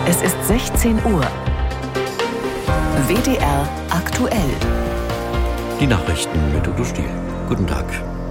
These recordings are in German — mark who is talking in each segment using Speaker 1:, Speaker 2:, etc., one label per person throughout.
Speaker 1: Es ist 16 Uhr. WDR aktuell.
Speaker 2: Die Nachrichten mit Udo Stiel. Guten Tag.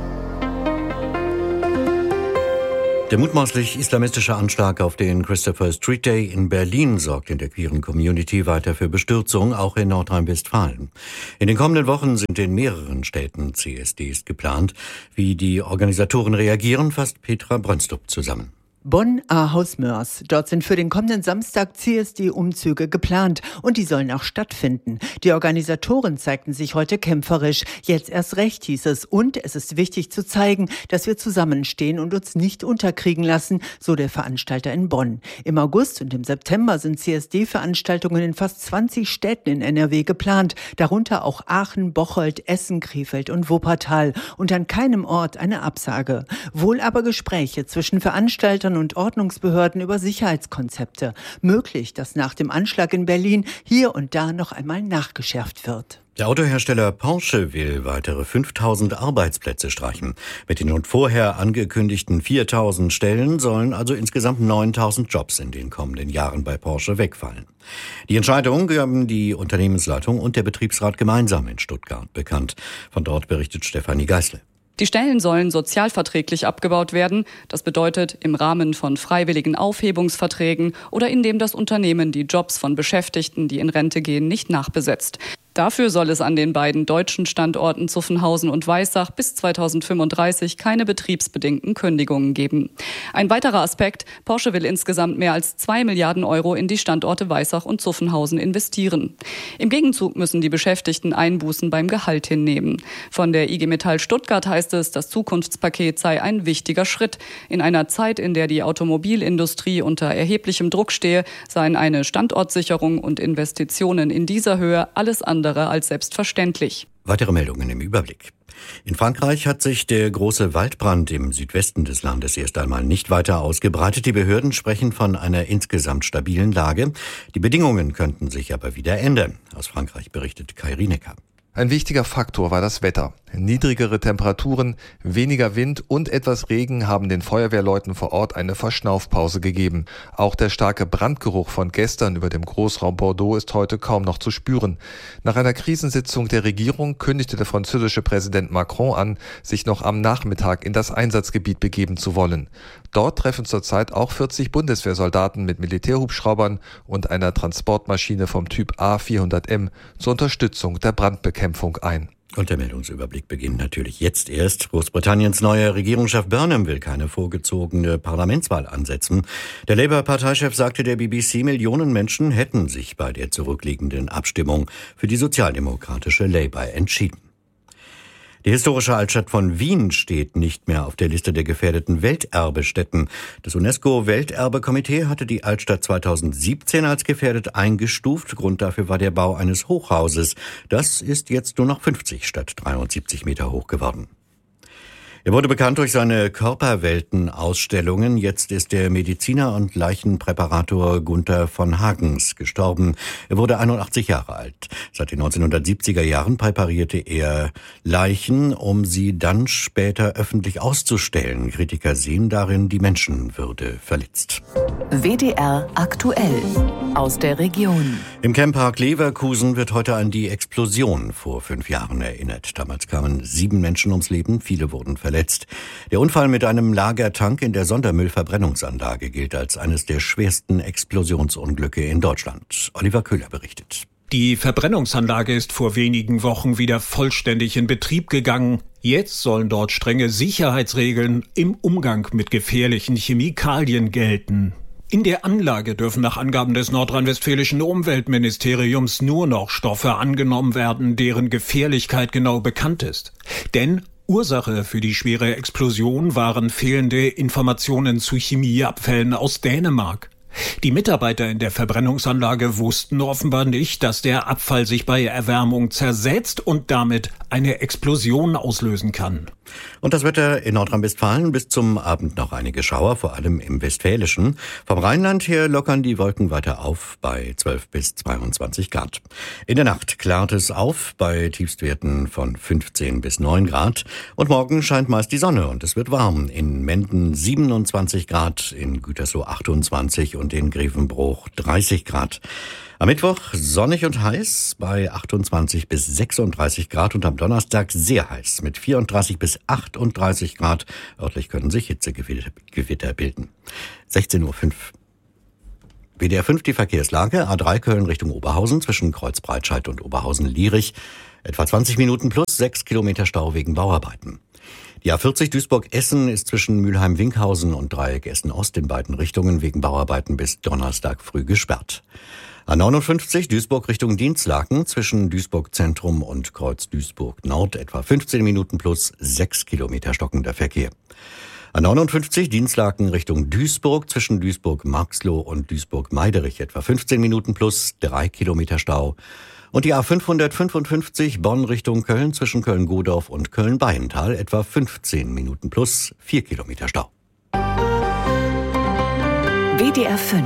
Speaker 2: Der mutmaßlich islamistische Anschlag auf den Christopher Street Day in Berlin sorgt in der queeren Community weiter für Bestürzung, auch in Nordrhein-Westfalen. In den kommenden Wochen sind in mehreren Städten CSDs geplant. Wie die Organisatoren reagieren, fasst Petra Brönstrup zusammen.
Speaker 3: Bonn, Ahaus-Moers. Dort sind für den kommenden Samstag CSD-Umzüge geplant und die sollen auch stattfinden. Die Organisatoren zeigten sich heute kämpferisch. Jetzt erst recht, hieß es. Und es ist wichtig zu zeigen, dass wir zusammenstehen und uns nicht unterkriegen lassen, so der Veranstalter in Bonn. Im August und im September sind CSD-Veranstaltungen in fast 20 Städten in NRW geplant, darunter auch Aachen, Bocholt, Essen, Krefeld und Wuppertal. Und an keinem Ort eine Absage. Wohl aber Gespräche zwischen Veranstaltern und Ordnungsbehörden über Sicherheitskonzepte. Möglich, dass nach dem Anschlag in Berlin hier und da noch einmal nachgeschärft wird.
Speaker 2: Der Autohersteller Porsche will weitere 5.000 Arbeitsplätze streichen. Mit den schon vorher angekündigten 4.000 Stellen sollen also insgesamt 9.000 Jobs in den kommenden Jahren bei Porsche wegfallen. Die Entscheidung gaben die Unternehmensleitung und der Betriebsrat gemeinsam in Stuttgart bekannt. Von dort berichtet Stefanie Geißle.
Speaker 4: Die Stellen sollen sozialverträglich abgebaut werden. Das bedeutet im Rahmen von freiwilligen Aufhebungsverträgen oder indem das Unternehmen die Jobs von Beschäftigten, die in Rente gehen, nicht nachbesetzt. Dafür soll es an den beiden deutschen Standorten Zuffenhausen und Weissach bis 2035 keine betriebsbedingten Kündigungen geben. Ein weiterer Aspekt: Porsche will insgesamt mehr als 2 Milliarden Euro in die Standorte Weissach und Zuffenhausen investieren. Im Gegenzug müssen die Beschäftigten Einbußen beim Gehalt hinnehmen. Von der IG Metall Stuttgart heißt es, das Zukunftspaket sei ein wichtiger Schritt. In einer Zeit, in der die Automobilindustrie unter erheblichem Druck stehe, seien eine Standortsicherung und Investitionen in dieser Höhe alles andere als selbstverständlich.
Speaker 2: Weitere Meldungen im Überblick. In Frankreich hat sich der große Waldbrand im Südwesten des Landes erst einmal nicht weiter ausgebreitet. Die Behörden sprechen von einer insgesamt stabilen Lage. Die Bedingungen könnten sich aber wieder ändern. Aus Frankreich berichtet Kai Rienecker.
Speaker 5: Ein wichtiger Faktor war das Wetter. Niedrigere Temperaturen, weniger Wind und etwas Regen haben den Feuerwehrleuten vor Ort eine Verschnaufpause gegeben. Auch der starke Brandgeruch von gestern über dem Großraum Bordeaux ist heute kaum noch zu spüren. Nach einer Krisensitzung der Regierung kündigte der französische Präsident Macron an, sich noch am Nachmittag in das Einsatzgebiet begeben zu wollen. Dort treffen zurzeit auch 40 Bundeswehrsoldaten mit Militärhubschraubern und einer Transportmaschine vom Typ A400M zur Unterstützung der Brandbekämpfung ein.
Speaker 2: Und der Meldungsüberblick beginnt natürlich jetzt erst. Großbritanniens neuer Regierungschef Burnham will keine vorgezogene Parlamentswahl ansetzen. Der Labour-Parteichef sagte der BBC, Millionen Menschen hätten sich bei der zurückliegenden Abstimmung für die sozialdemokratische Labour entschieden. Die historische Altstadt von Wien steht nicht mehr auf der Liste der gefährdeten Welterbestätten. Das UNESCO-Welterbekomitee hatte die Altstadt 2017 als gefährdet eingestuft. Grund dafür war der Bau eines Hochhauses. Das ist jetzt nur noch 50 statt 73 Meter hoch geworden. Er wurde bekannt durch seine Körperwelten-Ausstellungen. Jetzt ist der Mediziner und Leichenpräparator Gunther von Hagens gestorben. Er wurde 81 Jahre alt. Seit den 1970er Jahren präparierte er Leichen, um sie dann später öffentlich auszustellen. Kritiker sehen darin die Menschenwürde verletzt.
Speaker 1: WDR aktuell aus der Region.
Speaker 2: Im Camppark Leverkusen wird heute an die Explosion vor 5 Jahren erinnert. Damals kamen 7 Menschen ums Leben, viele wurden verletzt. Der Unfall mit einem Lagertank in der Sondermüllverbrennungsanlage gilt als eines der schwersten Explosionsunglücke in Deutschland. Oliver Köhler berichtet.
Speaker 6: Die Verbrennungsanlage ist vor wenigen Wochen wieder vollständig in Betrieb gegangen. Jetzt sollen dort strenge Sicherheitsregeln im Umgang mit gefährlichen Chemikalien gelten. In der Anlage dürfen nach Angaben des nordrhein-westfälischen Umweltministeriums nur noch Stoffe angenommen werden, deren Gefährlichkeit genau bekannt ist. Denn Ursache für die schwere Explosion waren fehlende Informationen zu Chemieabfällen aus Dänemark. Die Mitarbeiter in der Verbrennungsanlage wussten offenbar nicht, dass der Abfall sich bei Erwärmung zersetzt und damit eine Explosion auslösen kann.
Speaker 2: Und das Wetter in Nordrhein-Westfalen: bis zum Abend noch einige Schauer, vor allem im Westfälischen. Vom Rheinland her lockern die Wolken weiter auf bei 12 bis 22 Grad. In der Nacht klart es auf bei Tiefstwerten von 15 bis 9 Grad. Und morgen scheint meist die Sonne und es wird warm. In Menden 27 Grad, in Gütersloh 28 und und in Grevenbroich 30 Grad. Am Mittwoch sonnig und heiß bei 28 bis 36 Grad und am Donnerstag sehr heiß mit 34 bis 38 Grad. Örtlich können sich Hitzegewitter bilden. 16:05 Uhr. WDR 5 die Verkehrslage. A3 Köln Richtung Oberhausen zwischen Kreuzbreitscheid und Oberhausen-Lierich. Etwa 20 Minuten plus 6 Kilometer Stau wegen Bauarbeiten. Die A40 Duisburg-Essen ist zwischen Mülheim-Winkhausen und Dreieck Essen-Ost in beiden Richtungen wegen Bauarbeiten bis Donnerstag früh gesperrt. A59 Duisburg Richtung Dinslaken zwischen Duisburg-Zentrum und Kreuz Duisburg-Nord etwa 15 Minuten plus 6 Kilometer stockender Verkehr. A59 Dinslaken Richtung Duisburg zwischen Duisburg-Marxloh und Duisburg-Meiderich etwa 15 Minuten plus 3 Kilometer Stau. Und die A555 Bonn Richtung Köln zwischen Köln-Godorf und Köln-Beienthal etwa 15 Minuten plus 4 Kilometer Stau.
Speaker 1: WDR 5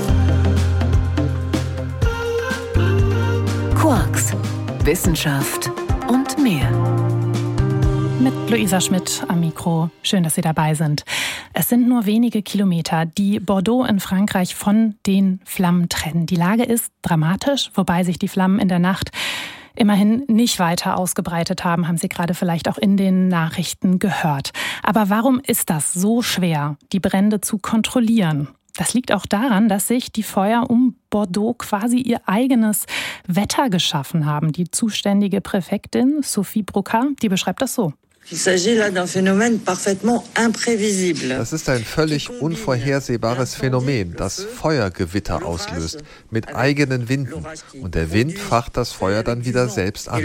Speaker 1: Quarks, Wissenschaft und mehr.
Speaker 7: Mit Luisa Schmidt am Mikro. Schön, dass Sie dabei sind. Es sind nur wenige Kilometer, die Bordeaux in Frankreich von den Flammen trennen. Die Lage ist dramatisch, wobei sich die Flammen in der Nacht immerhin nicht weiter ausgebreitet haben, haben Sie gerade vielleicht auch in den Nachrichten gehört. Aber warum ist das so schwer, die Brände zu kontrollieren? Das liegt auch daran, dass sich die Feuer um Bordeaux quasi ihr eigenes Wetter geschaffen haben. Die zuständige Präfektin Sophie Brocard, die beschreibt das so.
Speaker 8: Das ist ein völlig unvorhersehbares Phänomen, das Feuergewitter auslöst, mit eigenen Winden. Und der Wind facht das Feuer dann wieder selbst an.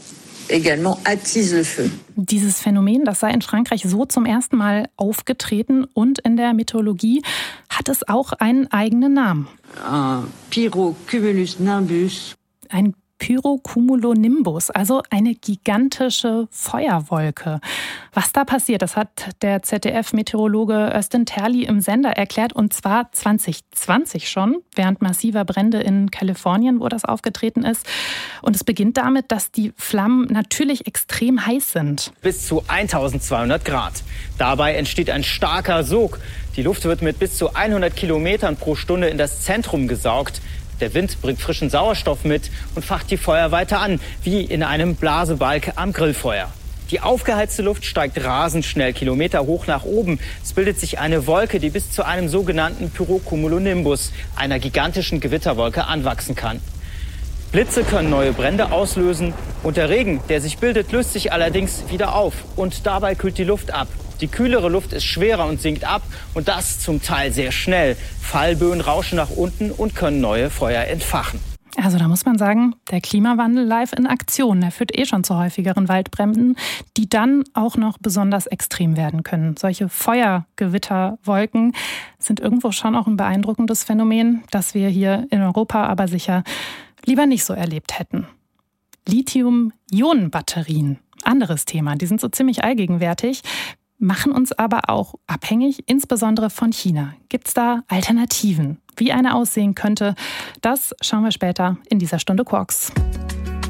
Speaker 7: Dieses Phänomen, das sei in Frankreich so zum ersten Mal aufgetreten und in der Mythologie hat es auch einen eigenen Namen.
Speaker 8: Ein Pyrocumulonimbus.
Speaker 7: Ein Pyrocumulonimbus, also eine gigantische Feuerwolke. Was da passiert, das hat der ZDF-Meteorologe Özden Terli im Sender erklärt, und zwar 2020 schon, während massiver Brände in Kalifornien, wo das aufgetreten ist. Und es beginnt damit, dass die Flammen natürlich extrem heiß sind.
Speaker 9: Bis zu 1200 Grad. Dabei entsteht ein starker Sog. Die Luft wird mit bis zu 100 Kilometern pro Stunde in das Zentrum gesaugt. Der Wind bringt frischen Sauerstoff mit und facht die Feuer weiter an, wie in einem Blasebalg am Grillfeuer. Die aufgeheizte Luft steigt rasend schnell Kilometer hoch nach oben. Es bildet sich eine Wolke, die bis zu einem sogenannten Pyrocumulonimbus, einer gigantischen Gewitterwolke, anwachsen kann. Blitze können neue Brände auslösen und der Regen, der sich bildet, löst sich allerdings wieder auf und dabei kühlt die Luft ab. Die kühlere Luft ist schwerer und sinkt ab und das zum Teil sehr schnell. Fallböen rauschen nach unten und können neue Feuer entfachen.
Speaker 7: Also da muss man sagen, der Klimawandel live in Aktion. Der führt schon zu häufigeren Waldbränden, die dann auch noch besonders extrem werden können. Solche Feuergewitterwolken sind irgendwo schon auch ein beeindruckendes Phänomen, das wir hier in Europa aber sicher lieber nicht so erlebt hätten. Lithium-Ionen-Batterien, anderes Thema, die sind so ziemlich allgegenwärtig, machen uns aber auch abhängig, insbesondere von China. Gibt es da Alternativen? Wie eine aussehen könnte, das schauen wir später in dieser Stunde Quarks.